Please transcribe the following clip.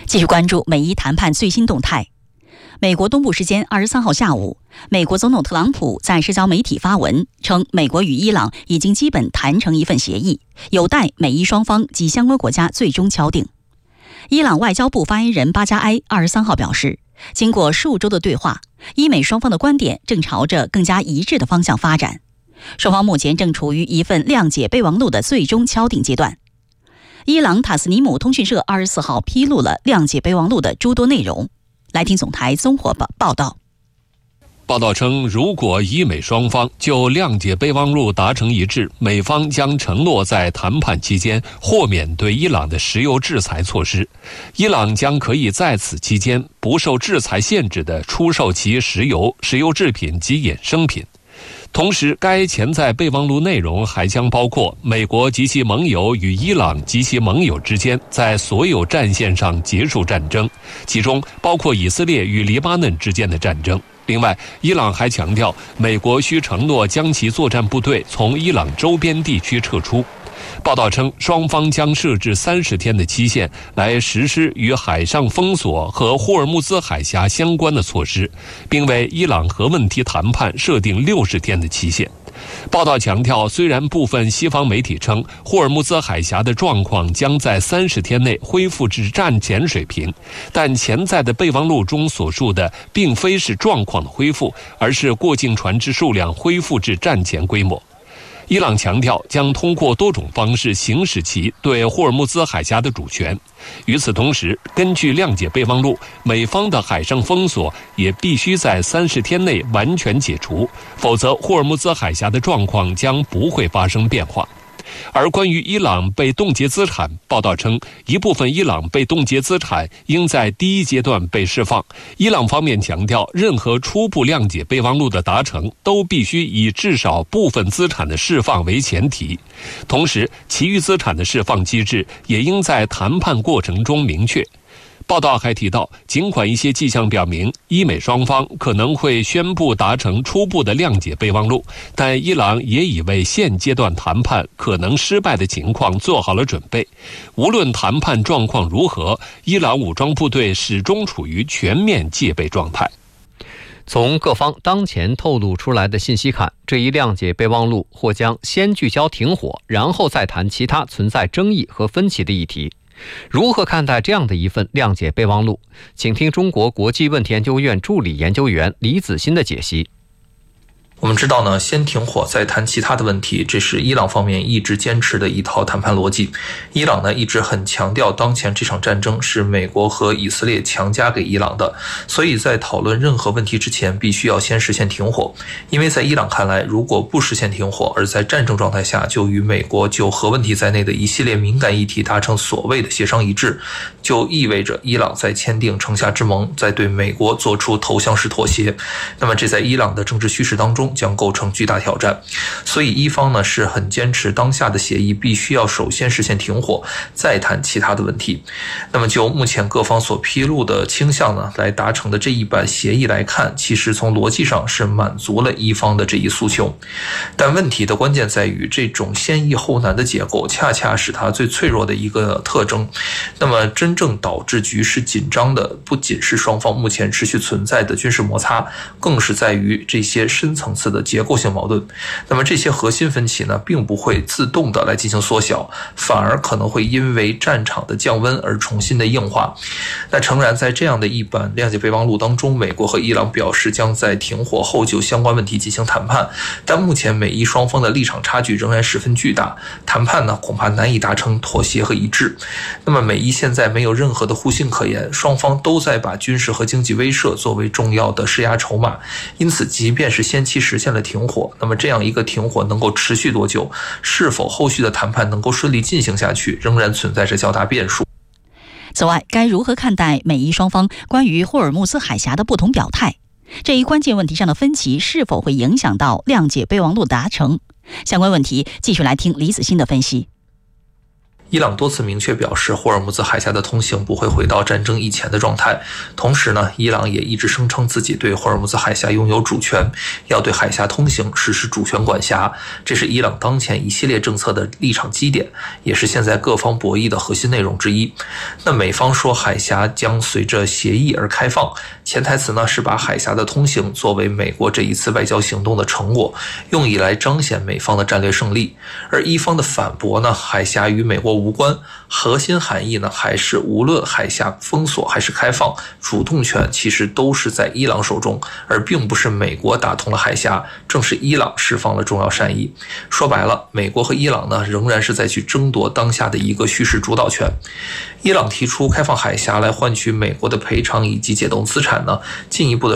继续关注美伊谈判最新动态。美国东部时间23号下午，美国总统特朗普在社交媒体发文称，美国与伊朗已经基本谈成一份协议，有待美伊双方及相关国家最终敲定。伊朗外交部发言人巴加埃23号表示，经过数周的对话，伊美双方的观点正朝着更加一致的方向发展，双方目前正处于一份谅解备忘录的最终敲定阶段。伊朗塔斯尼姆通讯社24号披露了谅解备忘录的诸多内容。来听总台综合报道。 报道称，如果伊美双方就谅解备忘录达成一致，美方将承诺在谈判期间豁免对伊朗的石油制裁措施，伊朗将可以在此期间不受制裁限制地出售其石油、石油制品及衍生品。同时，该潜在备忘录内容还将包括美国及其盟友与伊朗及其盟友之间在所有战线上结束战争，其中包括以色列与黎巴嫩之间的战争。另外，伊朗还强调，美国需承诺将其作战部队从伊朗周边地区撤出。报道称，双方将设置30天的期限来实施与海上封锁和霍尔木兹海峡相关的措施，并为伊朗核问题谈判设定60天的期限。报道强调，虽然部分西方媒体称霍尔木兹海峡的状况将在30天内恢复至战前水平，但潜在的备忘录中所述的并非是状况的恢复，而是过境船只数量恢复至战前规模。伊朗强调将通过多种方式行使其对霍尔木兹海峡的主权。与此同时，根据谅解备忘录，美方的海上封锁也必须在30天内完全解除，否则霍尔木兹海峡的状况将不会发生变化。而关于伊朗被冻结资产，报道称，一部分伊朗被冻结资产应在第一阶段被释放。伊朗方面强调，任何初步谅解备忘录的达成都必须以至少部分资产的释放为前提，同时其余资产的释放机制也应在谈判过程中明确。报道还提到，尽管一些迹象表明伊美双方可能会宣布达成初步的谅解备忘录，但伊朗也已为现阶段谈判可能失败的情况做好了准备。无论谈判状况如何，伊朗武装部队始终处于全面戒备状态。 从各方当前透露出来的信息看，这一谅解备忘录或将先聚焦停火，然后再谈其他存在争议和分歧的议题。如何看待这样的一份谅解备忘录？请听中国国际问题研究院助理研究员李子欣的解析。 我们知道呢，先停火再谈其他的问题，这是伊朗方面一直坚持的一套谈判逻辑。伊朗呢一直很强调，当前这场战争是美国和以色列强加给伊朗的，所以在讨论任何问题之前，必须要先实现停火。因为在伊朗看来，如果不实现停火，而在战争状态下就与美国就核问题在内的一系列敏感议题达成所谓的协商一致，就意味着伊朗在签订城下之盟，在对美国做出投降式妥协。那么这在伊朗的政治叙事当中将构成巨大挑战，所以伊方呢是很坚持当下的协议必须要首先实现停火，再谈其他的问题。那么就目前各方所披露的倾向呢，来达成的这一版协议来看，其实从逻辑上是满足了伊方的这一诉求。但问题的关键在于，这种先易后难的结构恰恰是它最脆弱的一个特征。那么真正导致局势紧张的，不仅是双方目前持续存在的军事摩擦，更是在于这些深层次的结构性矛盾。那么这些核心分歧呢，并不会自动的来进行缩小，反而可能会因为战场的降温而重新的硬化。那诚然，在这样的一版谅解备忘录当中，美国和伊朗表示将在停火后就相关问题进行谈判，但目前美伊双方的立场差距仍然十分巨大，谈判呢恐怕难以达成妥协和一致。那么美伊现在没有任何的互信可言，双方都在把军事和经济威慑作为重要的施压筹码，因此即便是先期实现了停火，那么这样一个停火能够持续多久，是否后续的谈判能够顺利进行下去，仍然存在着较大变数。 此外，该如何看待美伊双方关于霍尔木兹海峡的不同表态？这一关键问题上的分歧是否会影响到谅解备忘录达成？相关问题继续来听李子欣的分析。 伊朗多次明确表示，霍尔木兹海峡的通行不会回到战争以前的状态。同时呢，伊朗也一直声称自己对霍尔木兹海峡拥有主权，要对海峡通行实施主权管辖。这是伊朗当前一系列政策的立场基点，也是现在各方博弈的核心内容之一。那美方说海峡将随着协议而开放，潜台词呢是把海峡的通行作为美国这一次外交行动的成果，用以来彰显美方的战略胜利。而伊方的反驳呢，海峡与美国无关，核心含义呢还是无论海峡封锁还是开放，主动权其实都是在伊朗手中，而并不是美国打通了海峡，正是伊朗释放了重要善意。说白了，美国和伊朗呢仍然是在去争夺当下的一个叙事主导权。伊朗提出开放海峡来换取美国的赔偿以及解冻资产呢，进一步的